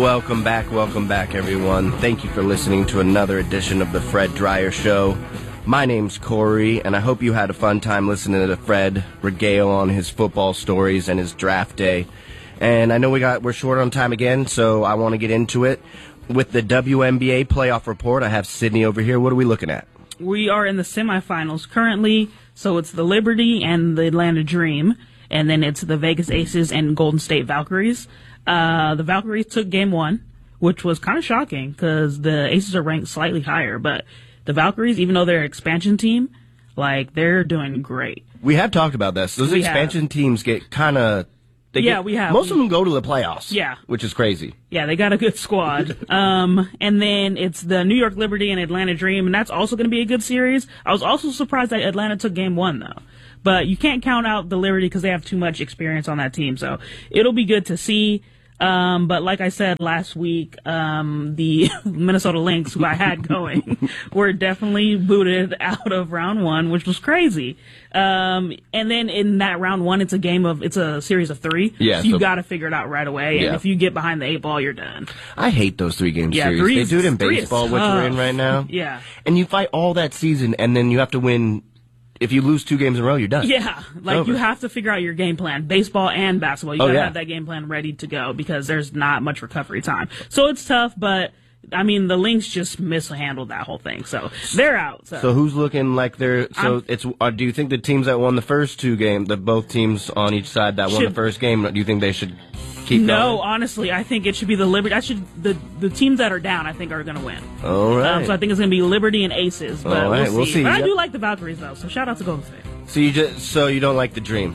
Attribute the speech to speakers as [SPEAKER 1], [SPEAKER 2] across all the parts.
[SPEAKER 1] Welcome back, everyone. Thank you for listening to another edition of the Fred Dryer Show. My name's Corey, and I hope you had a fun time listening to Fred regale on his football stories and his draft day. And I know we're short on time again, so I want to get into it. With the WNBA playoff report, I have Sydney over here. What are we looking at?
[SPEAKER 2] We are in the semifinals currently, so it's the Liberty and the Atlanta Dream, and then it's the Vegas Aces and Golden State Valkyries. The Valkyries took game one, which was kind of shocking because the Aces are ranked slightly higher, but the Valkyries, even though they're an expansion team, they're doing great.
[SPEAKER 1] We have talked about this. Those expansion teams get kind of...
[SPEAKER 2] we have.
[SPEAKER 1] Most of them go to the playoffs.
[SPEAKER 2] Yeah.
[SPEAKER 1] Which is crazy.
[SPEAKER 2] Yeah, they got a good squad. And then it's the New York Liberty and Atlanta Dream, and that's also going to be a good series. I was also surprised that Atlanta took game one, though. But you can't count out the Liberty because they have too much experience on that team. So it'll be good to see. But like I said last week, the Minnesota Lynx, who I had going, were definitely booted out of round one, which was crazy. And then in that round one, it's a series of three.
[SPEAKER 1] Yeah,
[SPEAKER 2] so you got to figure it out right away. Yeah. And if you get behind the 8-ball, you're done.
[SPEAKER 1] I hate those 3-game series. They do it in baseball, which we're in right now.
[SPEAKER 2] Yeah.
[SPEAKER 1] And you fight all that season, and then you have to win. If you lose 2 games in a row, you're done.
[SPEAKER 2] Yeah, you have to figure out your game plan, baseball and basketball. You gotta have that game plan ready to go because there's not much recovery time. So it's tough, but I mean the Lynx just mishandled that whole thing, so they're out. So
[SPEAKER 1] who's looking like they're? So do you think the teams that won the first 2 games, both teams on each side that won the first game, do you think they should?
[SPEAKER 2] No, honestly, I think it should be the Liberty. The teams that are down, I think, are going to win.
[SPEAKER 1] All right.
[SPEAKER 2] So I think it's going to be Liberty and Aces, but we'll see. But I do like the Valkyries, though, so shout out to Golden State.
[SPEAKER 1] So you don't like the Dream?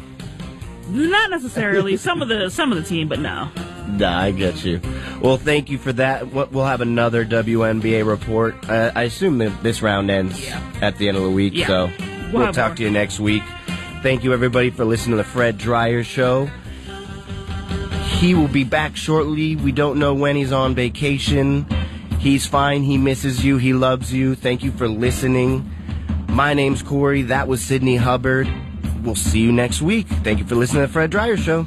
[SPEAKER 2] Not necessarily. some of the team, but no.
[SPEAKER 1] Nah, I get you. Well, thank you for that. We'll have another WNBA report. I assume that this round ends at the end of the week, so we'll talk to you next week. Thank you, everybody, for listening to the Fred Dryer Show. He will be back shortly. We don't know when he's on vacation. He's fine. He misses you. He loves you. Thank you for listening. My name's Corey. That was Sydney Hubbard. We'll see you next week. Thank you for listening to the Fred Dryer Show.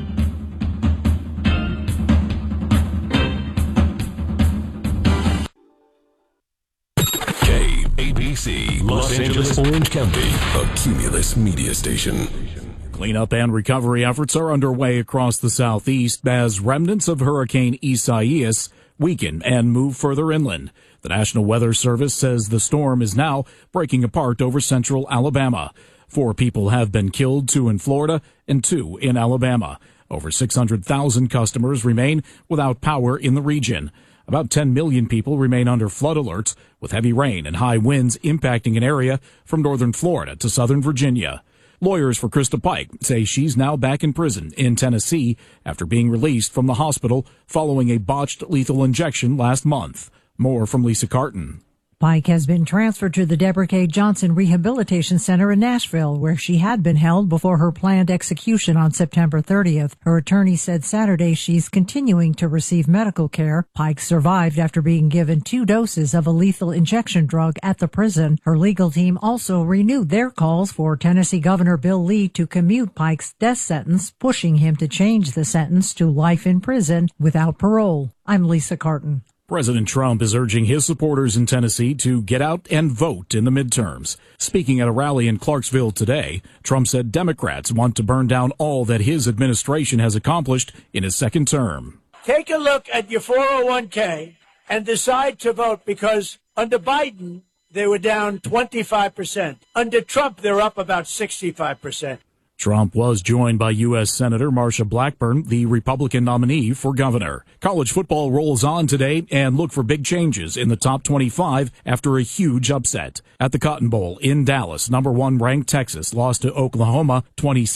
[SPEAKER 3] KABC, Los Angeles, Orange County, a Cumulus media station.
[SPEAKER 4] Cleanup and recovery efforts are underway across the southeast as remnants of Hurricane Isaias weaken and move further inland. The National Weather Service says the storm is now breaking apart over central Alabama. 4 people have been killed, 2 in Florida and 2 in Alabama. Over 600,000 customers remain without power in the region. About 10 million people remain under flood alerts, with heavy rain and high winds impacting an area from northern Florida to southern Virginia. Lawyers for Krista Pike say she's now back in prison in Tennessee after being released from the hospital following a botched lethal injection last month. More from Lisa Carton.
[SPEAKER 5] Pike has been transferred to the Deborah K. Johnson Rehabilitation Center in Nashville, where she had been held before her planned execution on September 30th. Her attorney said Saturday she's continuing to receive medical care. Pike survived after being given 2 doses of a lethal injection drug at the prison. Her legal team also renewed their calls for Tennessee Governor Bill Lee to commute Pike's death sentence, pushing him to change the sentence to life in prison without parole. I'm Lisa Carton.
[SPEAKER 4] President Trump is urging his supporters in Tennessee to get out and vote in the midterms. Speaking at a rally in Clarksville today, Trump said Democrats want to burn down all that his administration has accomplished in his second term.
[SPEAKER 6] Take a look at your 401k and decide to vote, because under Biden, they were down 25%. Under Trump, they're up about 65%.
[SPEAKER 4] Trump was joined by U.S. Senator Marsha Blackburn, the Republican nominee for governor. College football rolls on today, and look for big changes in the top 25 after a huge upset. At the Cotton Bowl in Dallas, number 1 ranked Texas lost to Oklahoma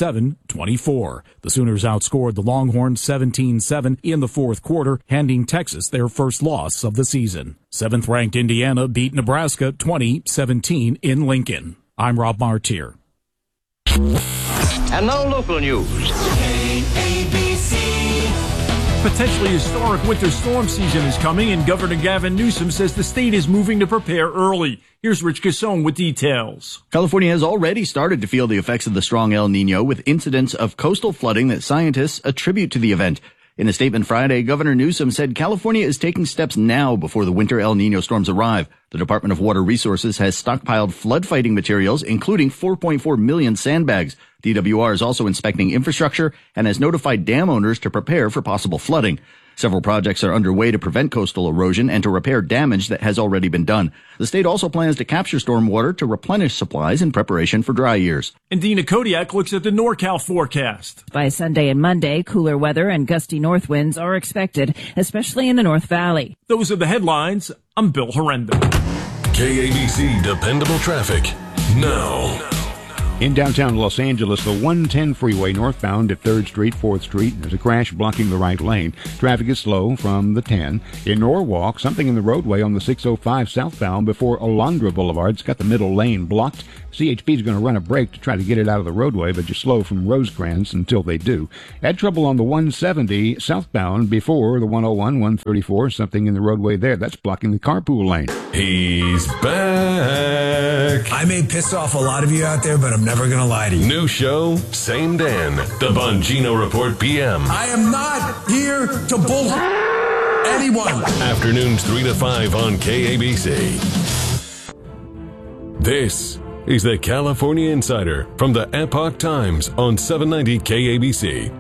[SPEAKER 4] 27-24. The Sooners outscored the Longhorns 17-7 in the fourth quarter, handing Texas their first loss of the season. 7th ranked Indiana beat Nebraska 20-17 in Lincoln. I'm Rob Martier.
[SPEAKER 7] And now local news.
[SPEAKER 8] Potentially historic winter storm season is coming, and Governor Gavin Newsom says the state is moving to prepare early. Here's Rich Cassone with details.
[SPEAKER 9] California has already started to feel the effects of the strong El Nino, with incidents of coastal flooding that scientists attribute to the event.
[SPEAKER 7] In a statement Friday, Governor Newsom said California is taking steps now before the winter El Nino storms arrive. The Department of Water Resources has stockpiled flood-fighting materials, including 4.4 million sandbags. DWR is also inspecting infrastructure and has notified dam owners to prepare for possible flooding. Several projects are underway to prevent coastal erosion and to repair damage that has already been done. The state also plans to capture stormwater to replenish supplies in preparation for dry years.
[SPEAKER 8] And Dina Kodiak looks at the NorCal forecast.
[SPEAKER 9] By Sunday and Monday, cooler weather and gusty north winds are expected, especially in the North Valley.
[SPEAKER 8] Those are the headlines. I'm Bill Horrendo.
[SPEAKER 3] KABC Dependable Traffic now.
[SPEAKER 10] In downtown Los Angeles, the 110 freeway northbound at 3rd Street, 4th Street. There's a crash blocking the right lane. Traffic is slow from the 10. In Norwalk, something in the roadway on the 605 southbound before Alondra Boulevard. It's got the middle lane blocked. CHP is going to run a break to try to get it out of the roadway, but just slow from Rosecrans until they do. Had trouble on the 170 southbound before the 101, 134. Something in the roadway there. That's blocking the carpool lane.
[SPEAKER 3] He's back.
[SPEAKER 11] I may piss off a lot of you out there, but I'm never going to lie to you.
[SPEAKER 3] New show, same Dan. The Bongino Report PM.
[SPEAKER 11] I am not here to bull anyone.
[SPEAKER 3] Afternoons 3 to 5 on KABC. This is the California Insider from the Epoch Times on 790 KABC.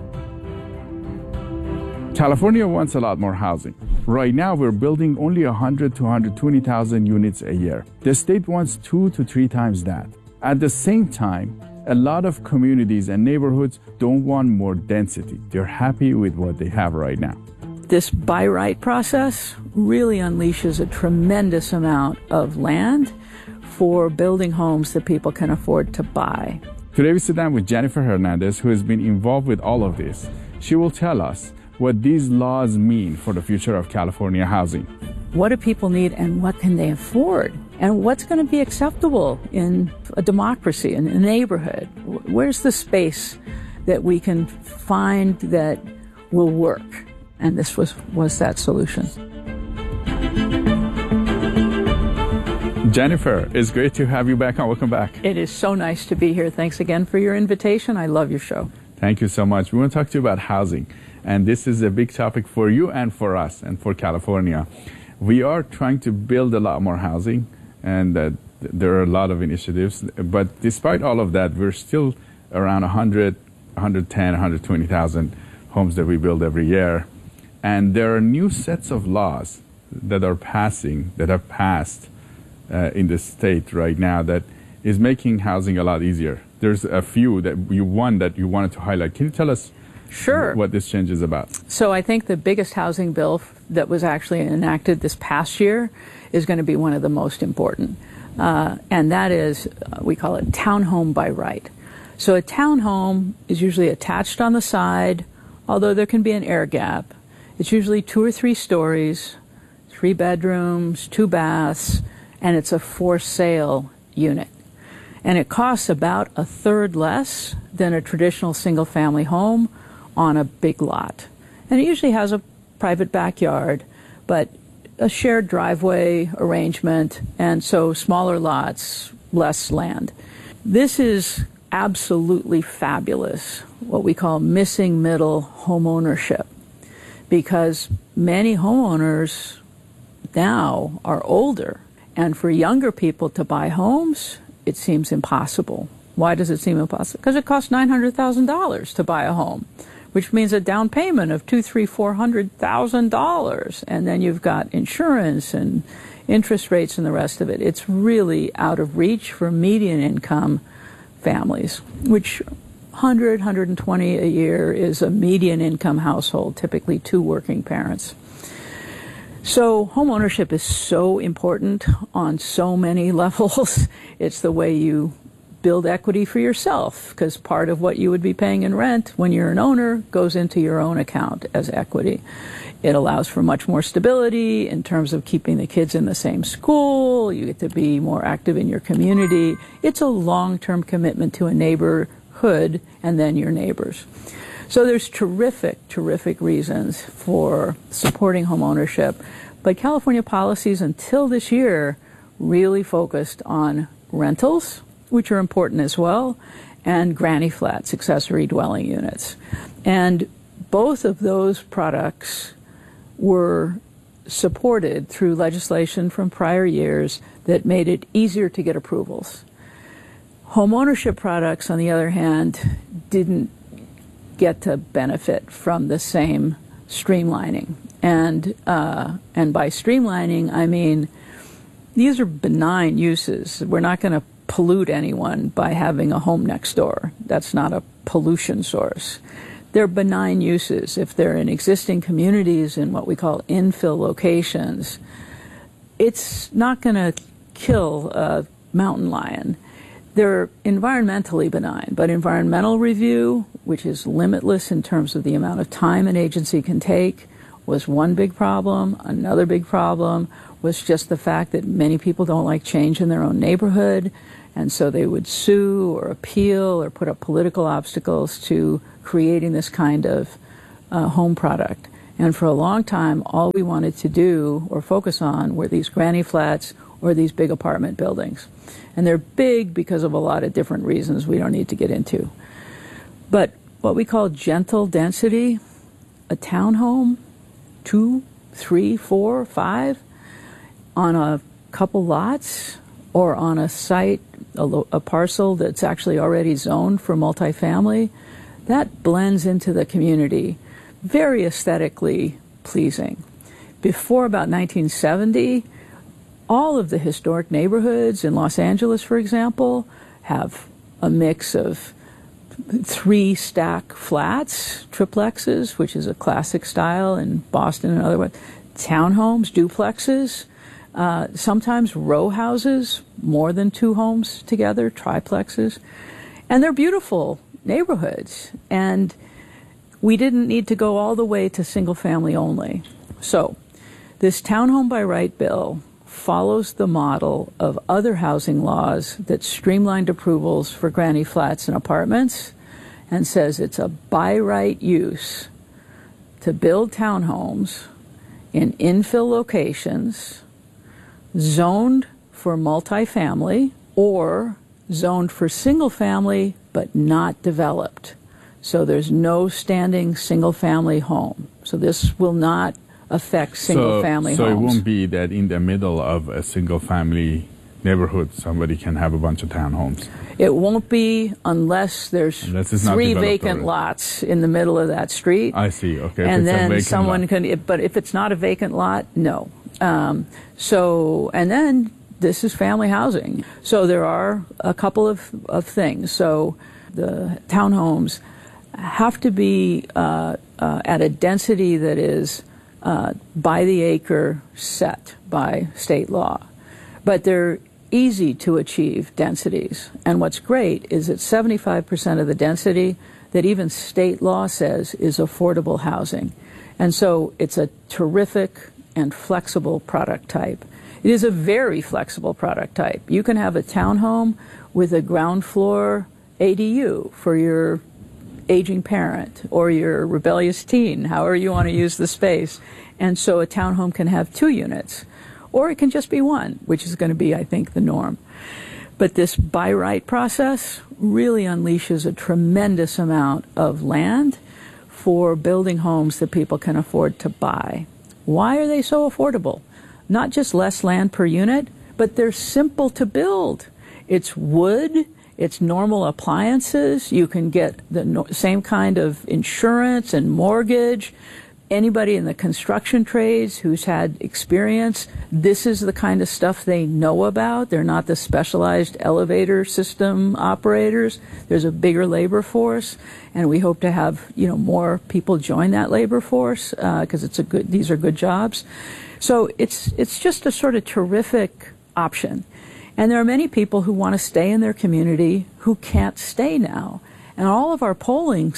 [SPEAKER 12] California wants a lot more housing. Right now, we're building only 100 to 120,000 units a year. The state wants 2 to 3 times that. At the same time, a lot of communities and neighborhoods don't want more density. They're happy with what they have right now.
[SPEAKER 13] This buy right process really unleashes a tremendous amount of land for building homes that people can afford to buy.
[SPEAKER 12] Today we sit down with Jennifer Hernandez, who has been involved with all of this. She will tell us what these laws mean for the future of California housing.
[SPEAKER 13] What do people need and what can they afford? And what's going to be acceptable in a democracy, in a neighborhood? Where's the space that we can find that will work? And this was that solution.
[SPEAKER 12] Jennifer, it's great to have you back on. Welcome back.
[SPEAKER 13] It is so nice to be here. Thanks again for your invitation. I love your show.
[SPEAKER 12] Thank you so much. We want to talk to you about housing. And this is a big topic for you and for us and for California. We are trying to build a lot more housing, and there are a lot of initiatives. But despite all of that, we're still around 100, 110, 120,000 homes that we build every year. And there are new sets of laws that are passed in the state right now that is making housing a lot easier. There's a few that you wanted to highlight. Can you tell us what this change is about?
[SPEAKER 13] So I think the biggest housing bill that was actually enacted this past year is going to be one of the most important. And that is, we call it townhome by right. So a townhome is usually attached on the side, although there can be an air gap. It's usually 2 or 3 stories, 3 bedrooms, 2 baths, and it's a for sale unit. And it costs about a third less than a traditional single-family home on a big lot. And it usually has a private backyard, but a shared driveway arrangement, and so smaller lots, less land. This is absolutely fabulous, what we call missing middle home ownership, because many homeowners now are older, and for younger people to buy homes, it seems impossible. Why does it seem impossible? Because it costs $900,000 to buy a home, which means a down payment of $400,000, and then you've got insurance and interest rates and the rest of it. It's really out of reach for median income families, which 120 a year is a median income household, typically 2 working parents. So home ownership is so important on so many levels. It's the way you build equity for yourself, because part of what you would be paying in rent when you're an owner goes into your own account as equity. It allows for much more stability in terms of keeping the kids in the same school. You get to be more active in your community. It's a long-term commitment to a neighborhood and then your neighbors. So there's terrific reasons for supporting home ownership. But California policies until this year really focused on rentals, which are important as well, and granny flats, accessory dwelling units. And both of those products were supported through legislation from prior years that made it easier to get approvals. Homeownership products, on the other hand, didn't get to benefit from the same streamlining. And by streamlining, I mean these are benign uses. We're not going to pollute anyone by having a home next door. That's not a pollution source. They're benign uses. If they're in existing communities in what we call infill locations, it's not going to kill a mountain lion. They're environmentally benign, but environmental review, which is limitless in terms of the amount of time an agency can take, was one big problem. Another big problem was just the fact that many people don't like change in their own neighborhood, and so they would sue or appeal or put up political obstacles to creating this kind of home product. And for a long time, all we wanted to do or focus on were these granny flats or these big apartment buildings. And they're big because of a lot of different reasons we don't need to get into. But what we call gentle density, a townhome, 2, 3, 4, 5, on a couple lots or on a site, a parcel that's actually already zoned for multifamily, that blends into the community, very aesthetically pleasing. Before about 1970, all of the historic neighborhoods in Los Angeles, for example, have a mix of 3-stack flats, triplexes, which is a classic style in Boston and other townhomes, duplexes, sometimes row houses, more than 2 homes together, triplexes. And they're beautiful neighborhoods. And we didn't need to go all the way to single family only. So this Townhome by Right bill follows the model of other housing laws that streamlined approvals for granny flats and apartments and says it's a by right use to build townhomes in infill locations zoned for multifamily or zoned for single family but not developed. So there's no standing single family home. So this will not affect single family homes.
[SPEAKER 12] So it won't be that in the middle of a single family neighborhood somebody can have a bunch of townhomes.
[SPEAKER 13] It won't be unless there's 3 vacant lots in the middle of that street.
[SPEAKER 12] I see. Okay.
[SPEAKER 13] And then someone can, but if it's not a vacant lot, no. And then this is family housing. So there are a couple of things. So the townhomes have to be at a density that is by the acre set by state law. But they're easy to achieve densities. And what's great is that 75% of the density that even state law says is affordable housing. And so it's a terrific and flexible product type. It is a very flexible product type. You can have a townhome with a ground floor ADU for your aging parent or your rebellious teen, however you want to use the space. And so a townhome can have 2 units, or it can just be 1, which is going to be, I think, the norm. But this by right process really unleashes a tremendous amount of land for building homes that people can afford to buy. Why are they so affordable? Not just less land per unit, but they're simple to build. It's wood. It's normal appliances. You can get the same kind of insurance and mortgage. Anybody in the construction trades who's had experience, this is the kind of stuff they know about. They're not the specialized elevator system operators. There's a bigger labor force, and we hope to have more people join that labor force because these are good jobs. So it's just a sort of terrific option. And there are many people who want to stay in their community who can't stay now. And all of our polling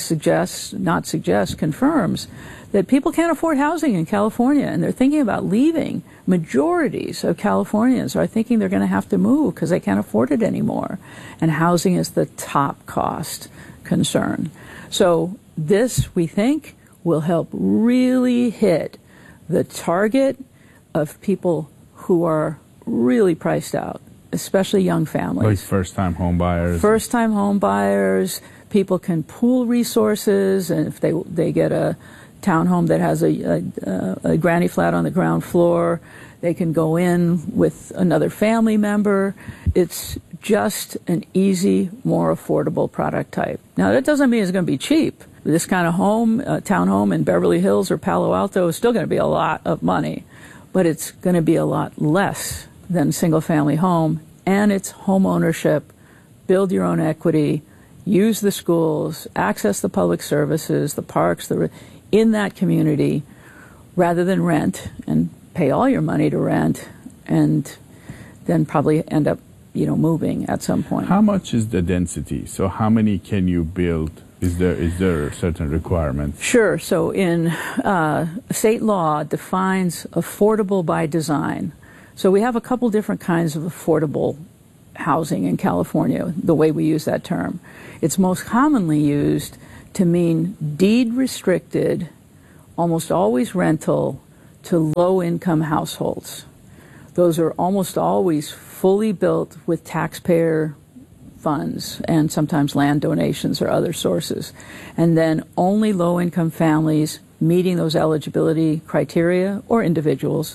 [SPEAKER 13] confirms that people can't afford housing in California, and they're thinking about leaving. Majorities of Californians are thinking they're going to have to move because they can't afford it anymore. And housing is the top cost concern. So this, we think, will help really hit the target of people who are really priced out, especially young families.
[SPEAKER 12] Like first-time home buyers.
[SPEAKER 13] First-time home buyers, People can pool resources, and if they get a townhome that has a granny flat on the ground floor, they can go in with another family member. It's just an easy, more affordable product type. Now, that doesn't mean it's going to be cheap. This kind of home, townhome in Beverly Hills or Palo Alto is still going to be a lot of money, but it's going to be a lot less than single-family home, and it's home ownership, build your own equity, use the schools, access the public services, the parks, in that community, rather than rent and pay all your money to rent and then probably end up, moving at some point.
[SPEAKER 12] How much is the density? So how many can you build? Is there a certain requirement?
[SPEAKER 13] Sure. So in state law defines affordable by design. So we have a couple different kinds of affordable housing in California, the way we use that term. It's most commonly used to mean deed restricted, almost always rental, to low-income households. Those are almost always fully built with taxpayer funds and sometimes land donations or other sources. And then only low-income families meeting those eligibility criteria, or individuals,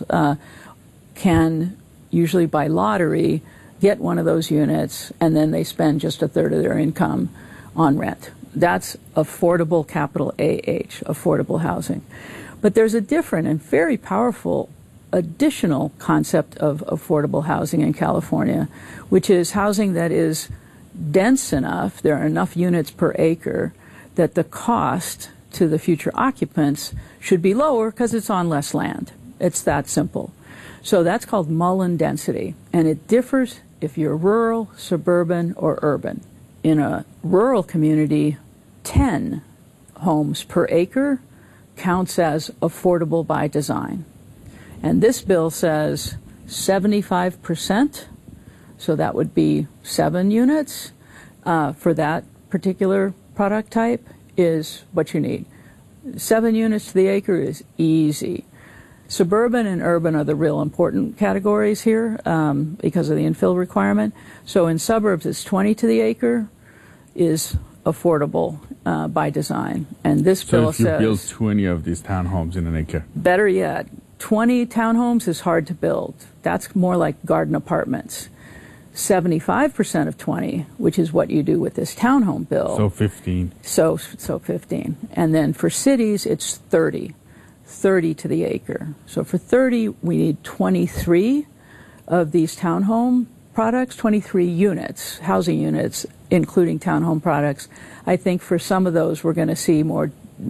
[SPEAKER 13] can, usually by lottery, get one of those units, and then they spend just a third of their income on rent. That's affordable, capital AH, affordable housing. But there's a different and very powerful additional concept of affordable housing in California, which is housing that is dense enough, there are enough units per acre, that the cost to the future occupants should be lower because it's on less land. It's that simple. So that's called Mullen density, and it differs if you're rural, suburban, or urban. In a rural community, 10 homes per acre counts as affordable by design. And this bill says 75%, so that would be 7 units for that particular product type is what you need. 7 units to the acre is easy. Suburban and urban are the real important categories here because of the infill requirement. So in suburbs, it's 20 to the acre is affordable by design. And this bill says...
[SPEAKER 12] So if you build 20 of these townhomes in an acre?
[SPEAKER 13] Better yet, 20 townhomes is hard to build. That's more like garden apartments. 75% of 20, which is what you do with this townhome bill.
[SPEAKER 12] So 15.
[SPEAKER 13] So 15. And then for cities, it's 30 to the acre. So for 30, we need 23 of these townhome products, 23 units, housing units, including townhome products. I think for some of those, we're going to see more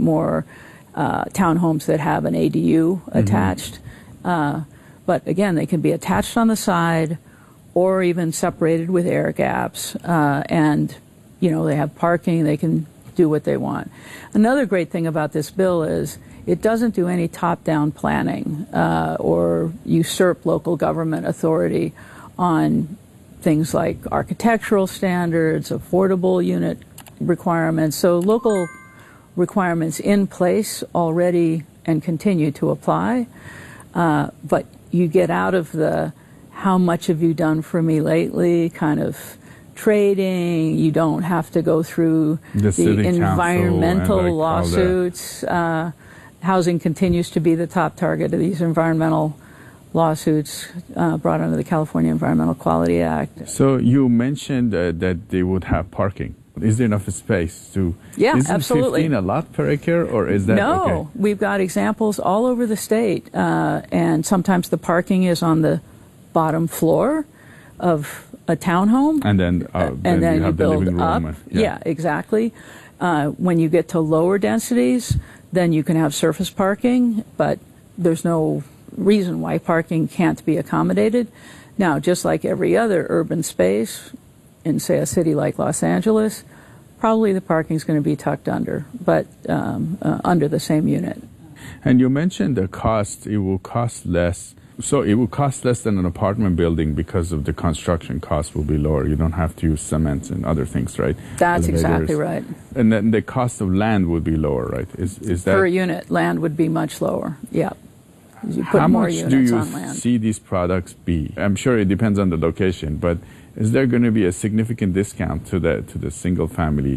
[SPEAKER 13] townhomes that have an ADU attached. But again, they can be attached on the side or even separated with air gaps. And, they have parking. They can do what they want. Another great thing about this bill is it doesn't do any top-down planning or usurp local government authority on things like architectural standards, affordable unit requirements. So local requirements in place already and continue to apply. But you get out of the how much have you done for me lately kind of trading. You don't have to go through the environmental lawsuits. Housing continues to be the top target of these environmental lawsuits brought under the California Environmental Quality Act.
[SPEAKER 12] So you mentioned that they would have parking. Is there enough space to...
[SPEAKER 13] Yeah,
[SPEAKER 12] isn't
[SPEAKER 13] absolutely.
[SPEAKER 12] 15 a lot per acre, or is that
[SPEAKER 13] No,
[SPEAKER 12] okay?
[SPEAKER 13] We've got examples all over the state, and sometimes the parking is on the bottom floor of a townhome.
[SPEAKER 12] And then you have the living room.
[SPEAKER 13] Up. Yeah, exactly. When you get to lower densities, then you can have surface parking, but there's no reason why parking can't be accommodated. Now, just like every other urban space in, say, a city like Los Angeles, probably the parking is going to be tucked under, but under the same unit.
[SPEAKER 12] And you mentioned the cost. It will cost less. So it will cost less than an apartment building because of the construction cost will be lower. You don't have to use cement and other things, right?
[SPEAKER 13] That's exactly right.
[SPEAKER 12] And then the cost of land would be lower, right? Is that
[SPEAKER 13] per unit? Land would be much lower. Yeah. You put
[SPEAKER 12] how
[SPEAKER 13] more
[SPEAKER 12] much
[SPEAKER 13] units
[SPEAKER 12] do you
[SPEAKER 13] on land.
[SPEAKER 12] see these products be? I'm sure it depends on the location, but is there going to be a significant discount to the single family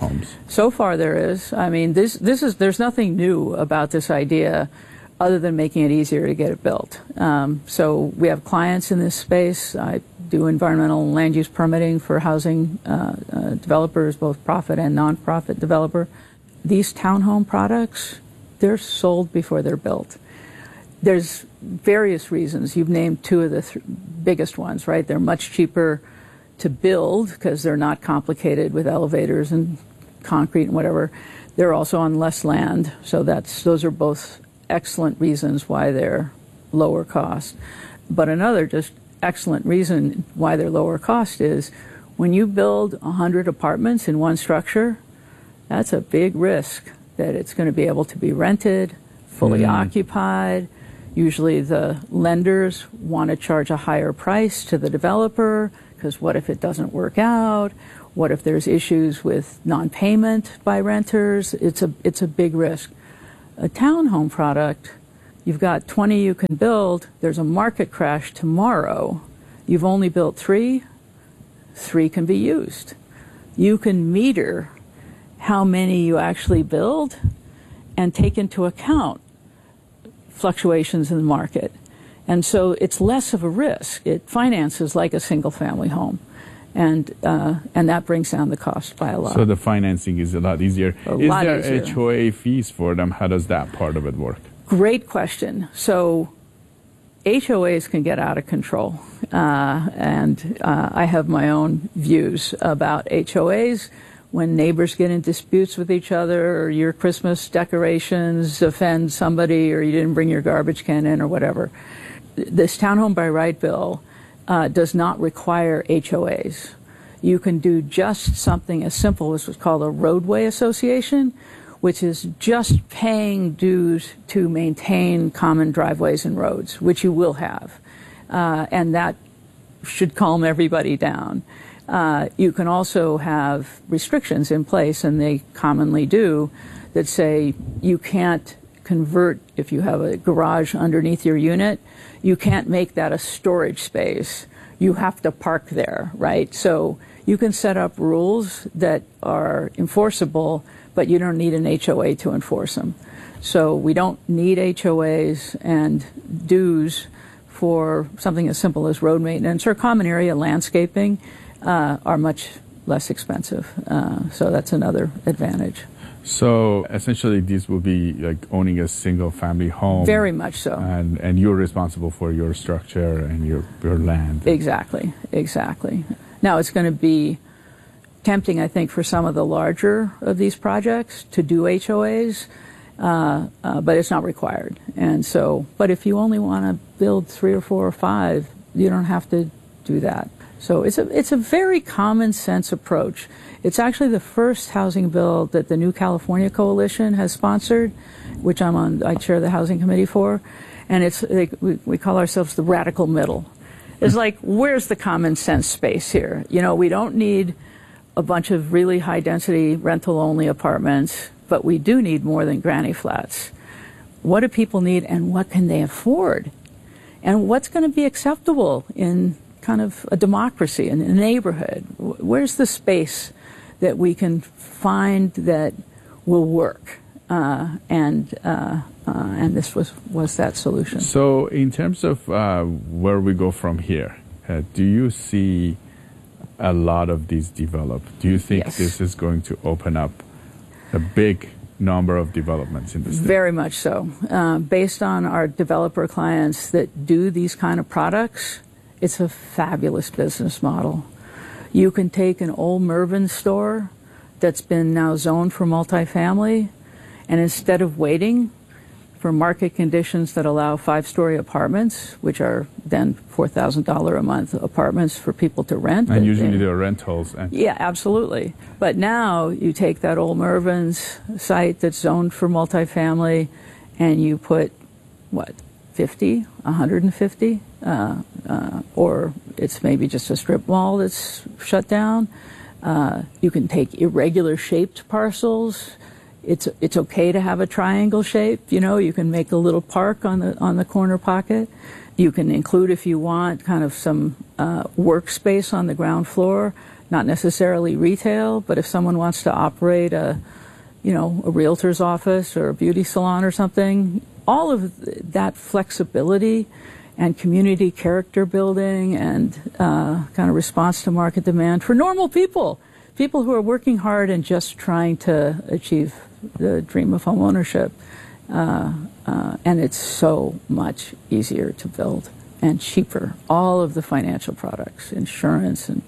[SPEAKER 12] homes?
[SPEAKER 13] So far there is. I mean, there's nothing new about this idea other than making it easier to get it built. So we have clients in this space. I do environmental and land use permitting for housing developers, both profit and nonprofit developer. These townhome products, they're sold before they're built. There's various reasons. You've named two of the biggest ones, right? They're much cheaper to build because they're not complicated with elevators and concrete and whatever. They're also on less land, so those are both excellent reasons why they're lower cost. But another just excellent reason why they're lower cost is when you build 100 apartments in one structure, that's a big risk that it's going to be able to be rented, fully occupied. Usually the lenders want to charge a higher price to the developer because what if it doesn't work out? What if there's issues with non-payment by renters? It's a big risk. A townhome product, you've got 20 you can build. There's a market crash tomorrow. You've only built 3. 3 can be used. You can meter how many you actually build and take into account fluctuations in the market. And so it's less of a risk. It finances like a single-family home. And that brings down the cost by a lot.
[SPEAKER 12] So the financing is a lot easier. Is there HOA fees for them? How does that part of it work?
[SPEAKER 13] Great question. So HOAs can get out of control. And I have my own views about HOAs. When neighbors get in disputes with each other, or your Christmas decorations offend somebody, or you didn't bring your garbage can in, or whatever. This Townhome by Right bill does not require HOAs. You can do just something as simple as what's called a roadway association, which is just paying dues to maintain common driveways and roads, which you will have. And that should calm everybody down. You can also have restrictions in place, and they commonly do, that say you can't convert, if you have a garage underneath your unit, you can't make that a storage space. You have to park there, right? So you can set up rules that are enforceable, but you don't need an HOA to enforce them. So we don't need HOAs, and dues for something as simple as road maintenance or common area landscaping are much less expensive. So that's another advantage.
[SPEAKER 12] So essentially these will be like owning a single family home.
[SPEAKER 13] Very much so.
[SPEAKER 12] And you're responsible for your structure and your land.
[SPEAKER 13] Exactly. Now it's going to be tempting, I think, for some of the larger of these projects to do HOAs, but it's not required. And so, but if you only want to build 3 or 4 or 5, you don't have to do that. So it's a very common sense approach. It's actually the first housing bill that the New California Coalition has sponsored, which I chair the housing committee for, and we call ourselves the radical middle. It's like, where's the common sense space here? You know, we don't need a bunch of really high density rental only apartments, but we do need more than granny flats. What do people need, and what can they afford? And what's going to be acceptable in kind of a democracy in a neighborhood? Where's the space that we can find that will work? And this was that solution.
[SPEAKER 12] So in terms of where we go from here, do you see a lot of these develop? Do you think this is going to open up a big number of developments in the state?
[SPEAKER 13] Very much so. Based on our developer clients that do these kind of products, it's a fabulous business model. You can take an old Mervyn store that's been now zoned for multifamily, and instead of waiting for market conditions that allow 5-story apartments, which are then $4,000 a month apartments for people to rent.
[SPEAKER 12] And usually they're rentals.
[SPEAKER 13] Yeah, absolutely. But now you take that old Mervyn's site that's zoned for multifamily, and you put, 50, 150? Or it's maybe just a strip mall that's shut down. You can take irregular shaped parcels. It's okay to have a triangle shape. You know, you can make a little park on the corner pocket. You can include, if you want, kind of some workspace on the ground floor. not necessarily retail, but if someone wants to operate a realtor's office or a beauty salon or something, all of that flexibility and community character building and kind of response to market demand for normal people who are working hard and just trying to achieve the dream of home ownership. And it's so much easier to build and cheaper. All of the financial products, insurance and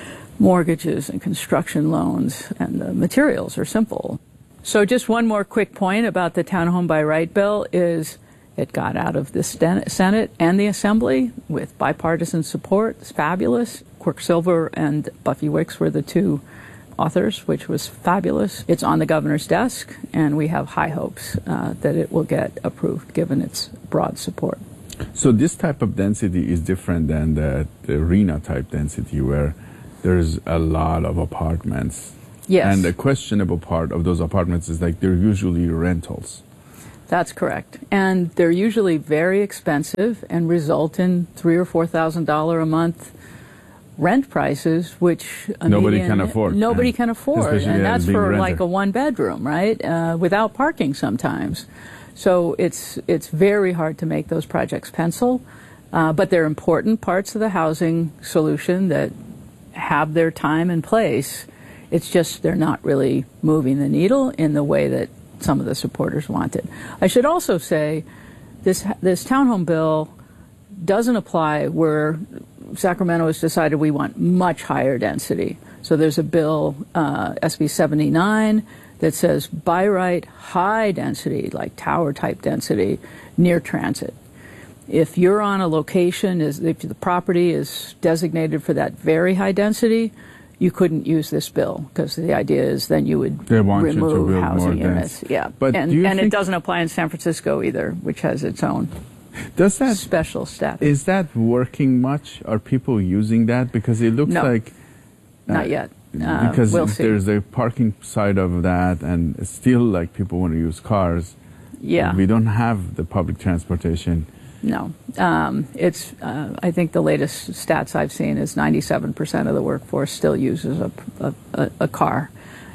[SPEAKER 13] mortgages and construction loans and the materials are simple. So just one more quick point about the Townhome by Right bill is it got out of the Senate and the Assembly with bipartisan support. It's fabulous. Quirk Silver and Buffy Wicks were the two authors, which was fabulous. It's on the governor's desk, and we have high hopes that it will get approved given its broad support.
[SPEAKER 12] So this type of density is different than the arena type density where there's a lot of apartments.
[SPEAKER 13] Yes.
[SPEAKER 12] And the questionable part of those apartments is like they're usually rentals.
[SPEAKER 13] That's correct. And they're usually very expensive and result in $3,000 or $4,000 a month rent prices, which
[SPEAKER 12] nobody can afford.
[SPEAKER 13] Nobody can afford.
[SPEAKER 12] Especially
[SPEAKER 13] and that's for
[SPEAKER 12] renter.
[SPEAKER 13] like a one bedroom, right? Without parking sometimes. So it's very hard to make those projects pencil. But they're important parts of the housing solution that have their time and place. It's just they're not really moving the needle in the way that some of the supporters wanted. I should also say this townhome bill doesn't apply where Sacramento has decided we want much higher density. So there's a bill, SB 79, that says by right high density, like tower type density, near transit. If you're on a location, if the property is designated for that very high density, you couldn't use this bill because the idea is then you would remove housing units. Yeah,
[SPEAKER 12] but
[SPEAKER 13] and it doesn't apply in San Francisco either, which has its own special status.
[SPEAKER 12] Is that working much? Are people using that? Because it looks like
[SPEAKER 13] not yet.
[SPEAKER 12] Because
[SPEAKER 13] we'll see.
[SPEAKER 12] There's the parking side of that, and it's still like people want to use cars.
[SPEAKER 13] Yeah,
[SPEAKER 12] we don't have the public transportation.
[SPEAKER 13] No, it's. I think the latest stats I've seen is 97% of the workforce still uses a car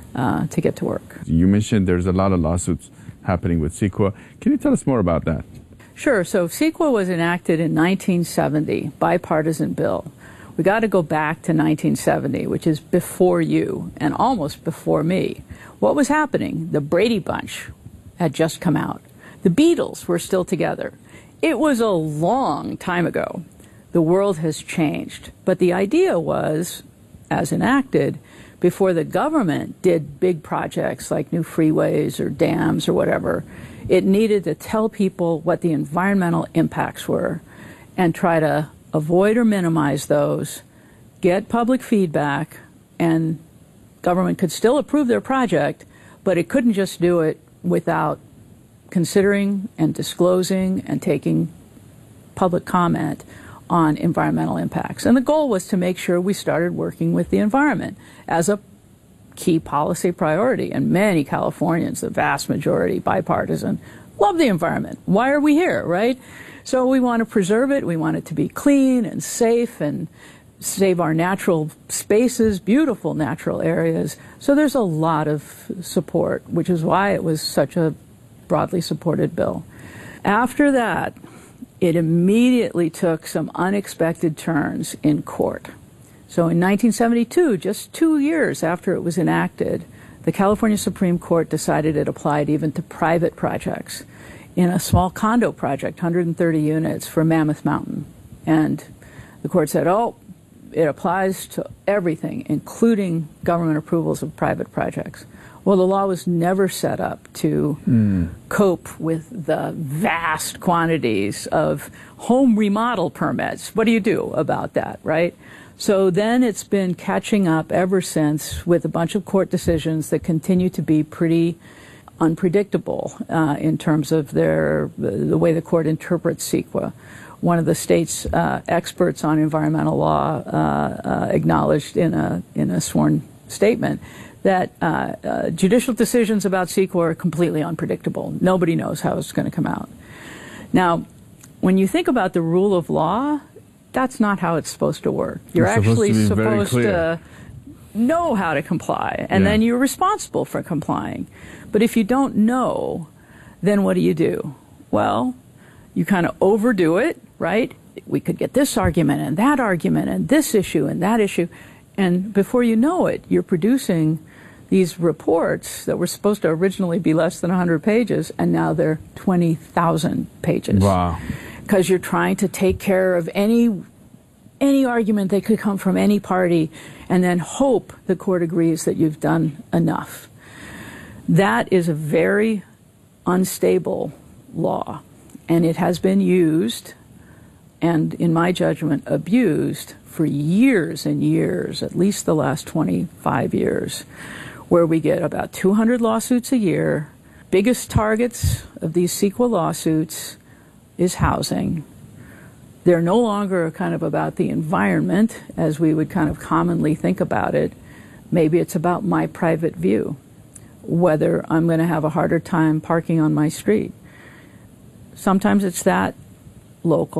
[SPEAKER 13] to get to work.
[SPEAKER 12] You mentioned there's a lot of lawsuits happening with CEQA. Can you tell us more about that?
[SPEAKER 13] Sure. So CEQA was enacted in 1970, bipartisan bill. We got to go back to 1970, which is before you and almost before me. What was happening? The Brady Bunch had just come out. The Beatles were still together. It was a long time ago. The world has changed. But the idea was, as enacted, before the government did big projects like new freeways or dams or whatever, it needed to tell people what the environmental impacts were and try to avoid or minimize those, get public feedback, and government could still approve their project, but it couldn't just do it without considering and disclosing and taking public comment on environmental impacts. And the goal was to make sure we started working with the environment as a key policy priority. And many Californians, the vast majority, bipartisan, love the environment. Why are we here, right? So we want to preserve it. We want it to be clean and safe and save our natural spaces, beautiful natural areas. So there's a lot of support, which is why it was such a broadly supported bill. After that, it immediately took some unexpected turns in court. So in 1972, just 2 years after it was enacted, the California Supreme Court decided it applied even to private projects in a small condo project, 130 units for Mammoth Mountain. And the court said, oh, it applies to everything, including government approvals of private projects. Well, the law was never set up to cope with the vast quantities of home remodel permits. What do you do about that, right? So then it's been catching up ever since with a bunch of court decisions that continue to be pretty unpredictable in terms of the way the court interprets CEQA. One of the state's experts on environmental law acknowledged in a sworn statement that judicial decisions about CEQA are completely unpredictable. Nobody knows how it's going to come out. Now, when you think about the rule of law, that's not how it's supposed to work. You're actually supposed to know how to comply, and then you're responsible for complying. But if you don't know, then what do? Well, you kind of overdo it, right? We could get this argument and this issue and that issue. And before you know it, you're producing these reports that were supposed to originally be less than 100 pages, and now they're 20,000 pages.
[SPEAKER 12] Wow.
[SPEAKER 13] Because you're trying to take care of any argument that could come from any party, and then hope the court agrees that you've done enough. That is a very unstable law, and it has been used, and in my judgment, abused for years and years, at least the last 25 years, where we get about 200 lawsuits a year. Biggest targets of these CEQA lawsuits is housing. They're no longer kind of about the environment as we would kind of commonly think about it. Maybe it's about my private view, whether I'm going to have a harder time parking on my street. Sometimes it's that local.